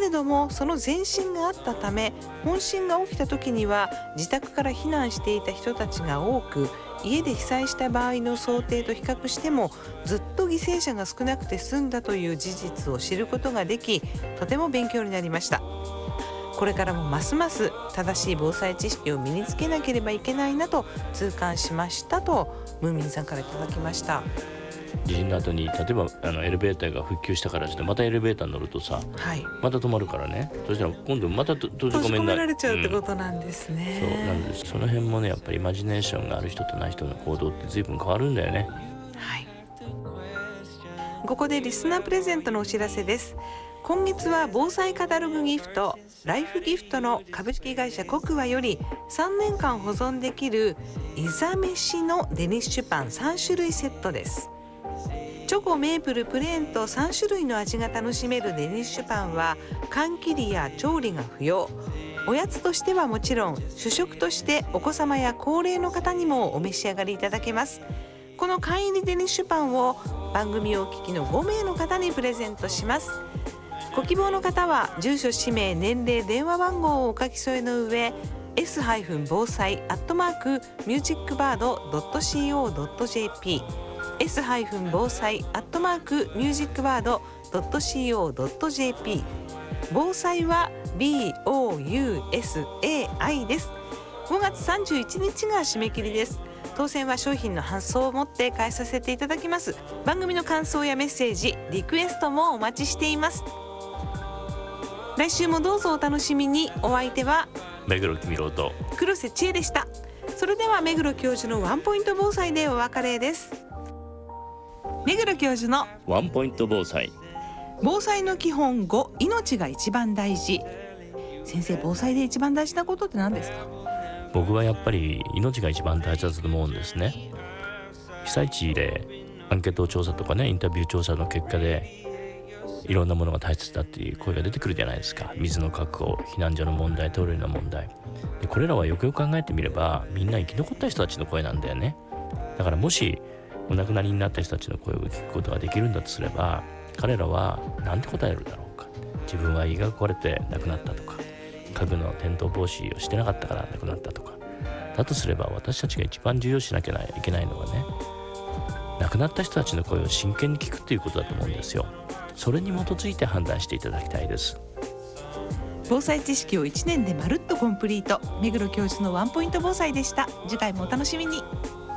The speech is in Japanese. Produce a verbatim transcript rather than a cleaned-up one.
れどもその前進があったため、本震が起きた時には自宅から避難していた人たちが多く、家で被災した場合の想定と比較してもずっと犠牲者が少なくて済んだという事実を知ることができ、とても勉強になりました。これからもますます正しい防災知識を身につけなければいけないなと痛感しましたと、ムーミンさんからいただきました。 地震の後に例えばあのエレベーターが復旧したからしてまたエレベーターに乗るとさ、 はい、 また止まるからね。そしたら今度また閉じ込めになる、 閉じ込められちゃうってことなんですね、 うん、そうなんです。その辺もねやっぱりイマジネーションがある人とない人の行動って随分変わるんだよね。 はい、ここでリスナープレゼントのお知らせです。今月は防災カタログギフトライフギフトの株式会社コクワよりさんねんかん保存できるイザ飯のデニッシュパンさんしゅるいセットです。チョコ、メープル、プレーンとさんしゅるいの味が楽しめるデニッシュパンは缶切りや調理が不要。おやつとしてはもちろん主食としてお子様や高齢の方にもお召し上がりいただけます。この缶入りデニッシュパンを番組をお聞きのごめいの方にプレゼントします。ご希望の方は住所、氏名、年齢、電話番号をお書き添えの上 エス 防災アットマークミュージックバードドットシーオードットジェーピー エス 防災アットマークミュージックバードドットシーオードットジェーピー 防災は ビーオーユーエスエーアイ です。ごがつさんじゅういちにちが締め切りです。当選は商品の発送をもって返させていただきます。番組の感想やメッセージ、リクエストもお待ちしています。来週もどうぞお楽しみに。お相手は目黒公郎と黒瀬千恵でした。それでは目黒教授のワンポイント防災でお別れです。目黒教授のワンポイント防災。 防災の基本ご、命が一番大事。先生、防災で一番大事なことって何ですか？ 僕はやっぱり命が一番大切だと思うんですね。被災地でアンケート調査とかね、インタビュー調査の結果でいろんなものが大切だっていう声が出てくるじゃないですか。水の確保、避難所の問題、トイレの問題で、これらはよくよく考えてみればみんな生き残った人たちの声なんだよね。だからもしお亡くなりになった人たちの声を聞くことができるんだとすれば、彼らは何て答えるだろうか。自分は胃が壊れて亡くなったとか、家具の転倒防止をしてなかったから亡くなったとか。だとすれば私たちが一番重要しなきゃいけないのはね、亡くなった人たちの声を真剣に聞くということだと思うんですよ。それに基づいて判断していただきたいです。 防災知識をいちねんでまるっとコンプリート、目黒教授のワンポイント防災でした。次回もお楽しみに。